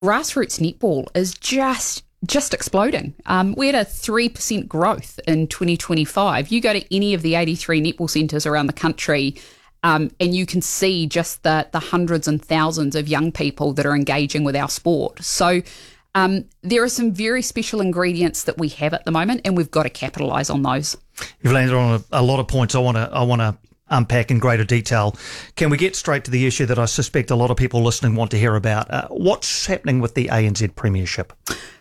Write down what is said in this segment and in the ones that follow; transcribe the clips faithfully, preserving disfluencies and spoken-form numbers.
Grassroots netball is just just exploding. Um, we had a three percent growth in twenty twenty-five. You go to any of the eighty-three netball centres around the country, um, and you can see just the, the hundreds and thousands of young people that are engaging with our sport. So um, there are some very special ingredients that we have at the moment, and we've got to capitalise on those. You've landed on a, a lot of points I want to I want to unpack in greater detail. Can we get straight to the issue that I suspect a lot of people listening want to hear about? Uh, what's happening with the A N Z Premiership?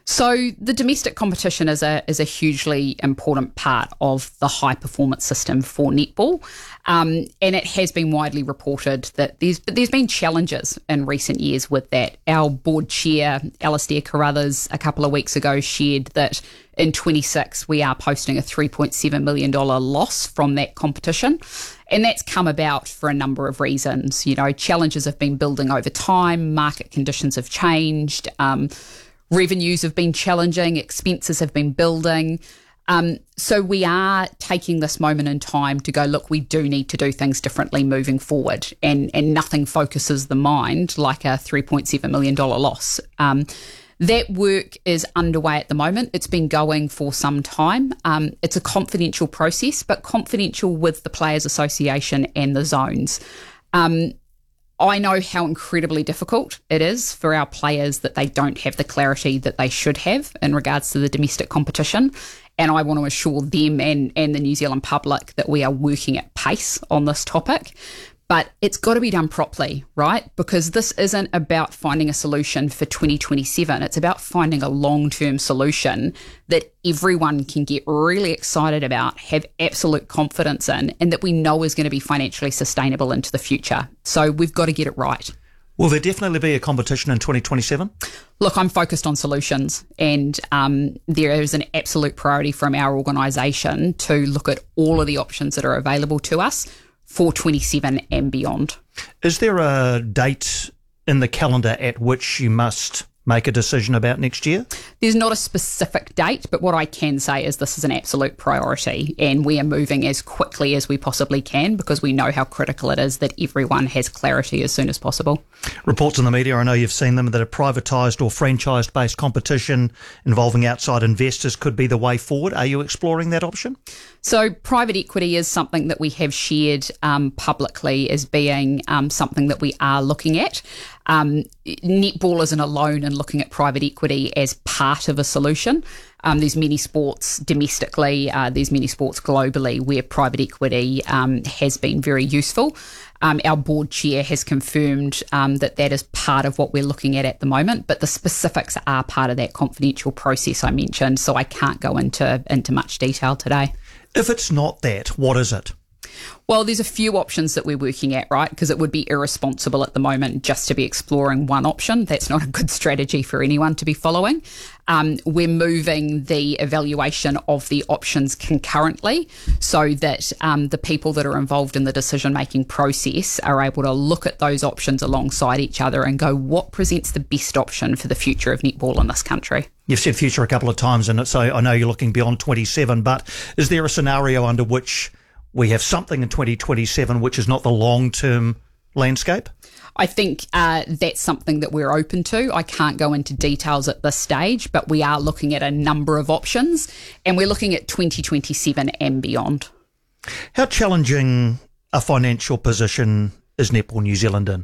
So the domestic competition is a is a hugely important part of the high performance system for netball, um, and it has been widely reported that there's there's been challenges in recent years with that. Our board chair, Alistair Carruthers, a couple of weeks ago shared that in twenty-six we are posting a three point seven million dollars loss from that competition. And that's come about for a number of reasons. You know, challenges have been building over time, market conditions have changed, um, revenues have been challenging, expenses have been building. Um, so we are taking this moment in time to go, look, we do need to do things differently moving forward. And, and nothing focuses the mind like a three point seven million dollars loss. Um, That work is underway at the moment. It's been going for some time. Um, it's a confidential process, but confidential with the Players Association and the zones. Um, I know how incredibly difficult it is for our players that they don't have the clarity that they should have in regards to the domestic competition. And I want to assure them and, and the New Zealand public that we are working at pace on this topic. But it's got to be done properly, right? Because this isn't about finding a solution for twenty twenty-seven. It's about finding a long-term solution that everyone can get really excited about, have absolute confidence in, and that we know is going to be financially sustainable into the future. So we've got to get it right. Will there definitely be a competition in twenty twenty-seven? Look, I'm focused on solutions, and um, there is an absolute priority from our organisation to look at all of the options that are available to us for twenty-seven and beyond. Is there a date in the calendar at which you must make a decision about next year? There's not a specific date, but what I can say is this is an absolute priority, and we are moving as quickly as we possibly can because we know how critical it is that everyone has clarity as soon as possible. Reports in the media, I know you've seen them, that a privatised or franchised-based competition involving outside investors could be the way forward. Are you exploring that option? So private equity is something that we have shared um, publicly as being um, something that we are looking at. Um, netball isn't alone in looking at private equity as part of a solution. Um, there's many sports domestically, uh, there's many sports globally where private equity um, has been very useful. Um, our board chair has confirmed um, that that is part of what we're looking at at the moment, but the specifics are part of that confidential process I mentioned, so I can't go into, into much detail today. If it's not that, what is it? Well, there's a few options that we're working at, right? Because it would be irresponsible at the moment just to be exploring one option. That's not a good strategy for anyone to be following. Um, we're moving the evaluation of the options concurrently so that um, the people that are involved in the decision-making process are able to look at those options alongside each other and go, what presents the best option for the future of netball in this country? You've said future a couple of times, and so I know you're looking beyond twenty-seven, but is there a scenario under which we have something in twenty twenty-seven which is not the long-term landscape? I think uh, that's something that we're open to. I can't go into details at this stage, but we are looking at a number of options, and we're looking at twenty twenty-seven and beyond. How challenging a financial position is Netball New Zealand in?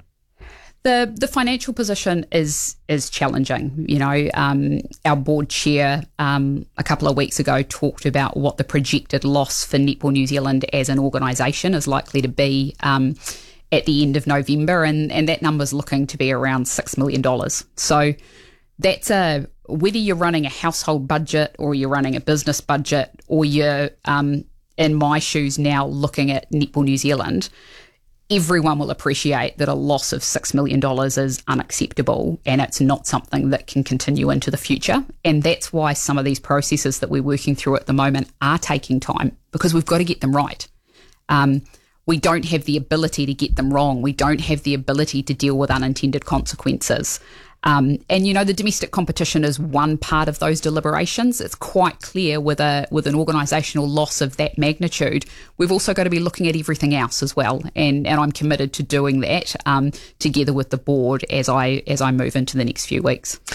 The the financial position is is challenging. You know, um, our board chair um, a couple of weeks ago talked about what the projected loss for Netball New Zealand as an organisation is likely to be um, at the end of November, and, and that number's looking to be around six million dollars. So that's a, whether you're running a household budget or you're running a business budget or you're um, in my shoes now looking at Netball New Zealand, everyone will appreciate that a loss of six million dollars is unacceptable, and it's not something that can continue into the future. And that's why some of these processes that we're working through at the moment are taking time, because we've got to get them right. Um, we don't have the ability to get them wrong. We don't have the ability to deal with unintended consequences. Um, and, you know, the domestic competition is one part of those deliberations. It's quite clear with a with an organisational loss of that magnitude, we've also got to be looking at everything else as well. And, and I'm committed to doing that um, together with the board as I as I move into the next few weeks.